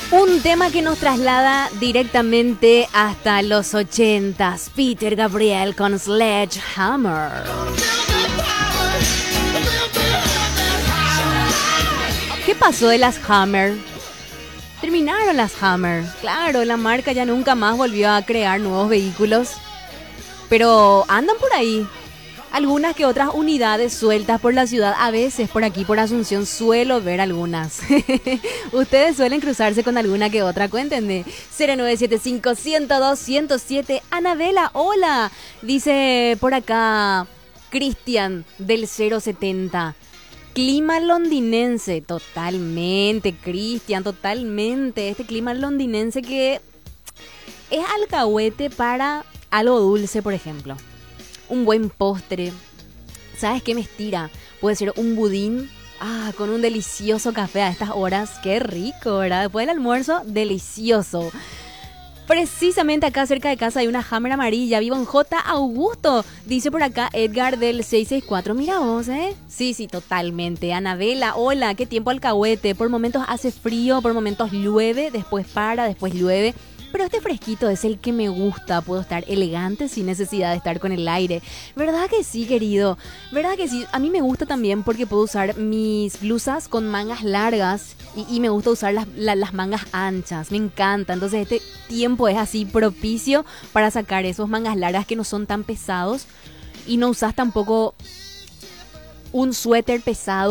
Un tema que nos traslada directamente hasta los 80s. Peter Gabriel con Sledgehammer. ¿Qué pasó de las Hammer? Terminaron las Hammer. Claro, la marca ya nunca más volvió a crear nuevos vehículos. Pero andan por ahí. Algunas que otras unidades sueltas por la ciudad. A veces por aquí, por Asunción, suelo ver algunas. Ustedes suelen cruzarse con alguna que otra. Cuéntenme. 0975-102-107. Anabela, hola. Dice por acá Cristian del 070. Clima londinense. Totalmente, Cristian, totalmente. Este clima londinense que es alcahuete para algo dulce, por ejemplo. Un buen postre. ¿Sabes qué me estira? Puede ser un budín. Con un delicioso café a estas horas. Qué rico, ¿verdad? Después del almuerzo, delicioso. Precisamente acá cerca de casa hay una Hammer amarilla. Vivo en J. Augusto. Dice por acá Edgar del 664. Mira vos, ¿eh? Sí, totalmente. Anabela, hola. Qué tiempo alcahuete. Por momentos hace frío, por momentos llueve. Después para, después llueve. Pero este fresquito es el que me gusta. Puedo estar elegante sin necesidad de estar con el aire. ¿Verdad que sí, querido? ¿Verdad que sí? A mí me gusta también porque puedo usar mis blusas con mangas largas y me gusta usar las mangas anchas. Me encanta. Entonces este tiempo es así propicio para sacar esos mangas largas que no son tan pesados y no usas tampoco un suéter pesado